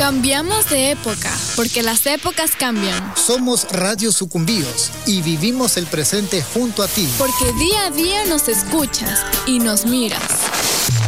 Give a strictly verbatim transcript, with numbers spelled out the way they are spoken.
Cambiamos de época, porque las épocas cambian. Somos Radio Sucumbíos y vivimos el presente junto a ti. Porque día a día nos escuchas y nos miras.